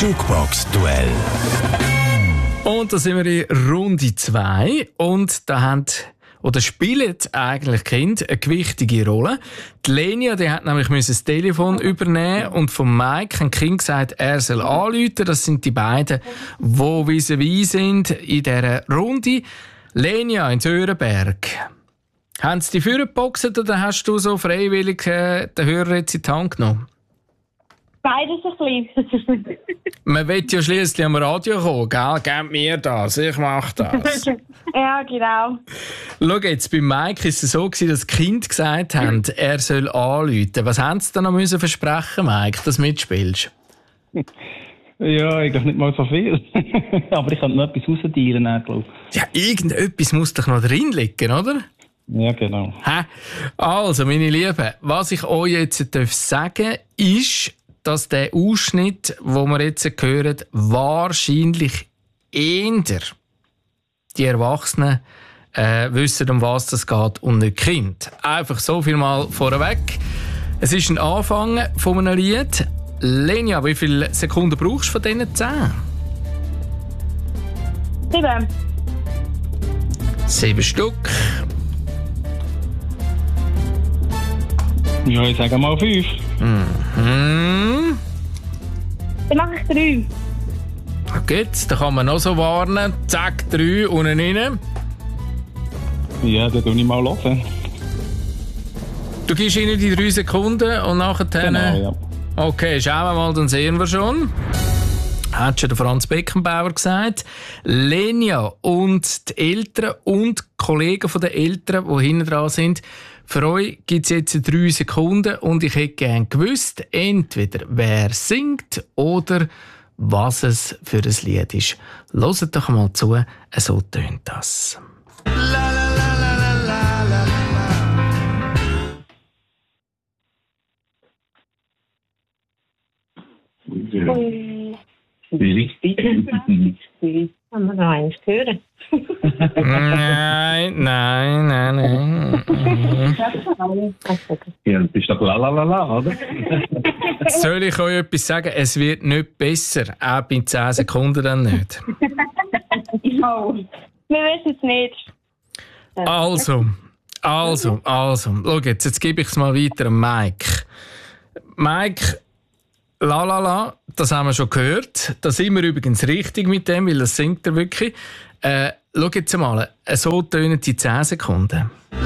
Jukebox-Duell. Und da sind wir in Runde 2 und da spielen eigentlich Kinder eine gewichtige Rolle. Die Lenia, die hat nämlich das Telefon übernehmen und von Mike hat Kind gesagt, er soll anrufen. Das sind die beiden, die vis-à-vis sind in dieser Runde. Lenia in Sörenberg. Haben sie die Führer geboxt oder hast du so freiwillig den Hörer jetzt in die Hand genommen? Beides ein bisschen. Man will ja schliesslich am Radio kommen, gell? Gebt mir das, ich mach das. Ja, genau. Schau jetzt, bei Mike war es so, dass die Kinder gesagt haben, er soll anrufen. Was haben sie dann noch versprechen, Mike, dass du mitspielst? Ja, eigentlich nicht mal so viel. Aber ich kann noch etwas rausdieren, glaube ich. Ja, irgendetwas muss doch noch drin liegen, oder? Ja, genau. Also, meine Lieben, was ich euch jetzt sagen darf, ist, dass der Ausschnitt, den wir jetzt hören, wahrscheinlich eher die Erwachsenen wissen, um was es geht und nicht die Kinder. Einfach so viel mal vorweg. Es ist ein Anfang von einem Lied. Lenia, wie viele Sekunden brauchst du von diesen 10? 7. 7 Stück. Ja, ich sage mal 5. Mhm. Dann mache ich 3. Gut, da kann man noch so warnen. Zack, 3 unten rein. Ja, dann tue ich mal hören. Du gibst ihnen die 3 Sekunden und nachher... Genau, ja. Okay, schauen wir mal, dann sehen wir schon. Hat schon der Franz Beckenbauer gesagt. Lenia und die Eltern und die Kollegen der Eltern, die hinten dran sind, für euch gibt es jetzt 3 Sekunden und ich hätte gerne gewusst, entweder wer singt oder was es für ein Lied ist. Hört doch mal zu, so tönt das. Haben wir noch eins hören? Nein. Ja, das ist doch lalalala, oder? Soll ich euch etwas sagen? Es wird nicht besser. Auch bei 10 Sekunden dann nicht. No. Wir wissen es nicht. Also. Schau jetzt gebe ich es mal weiter an Mike. Mike, lalala, das haben wir schon gehört. Da sind wir übrigens richtig mit dem, weil das singt er wirklich. Schau jetzt mal, so tönen die 10 Sekunden.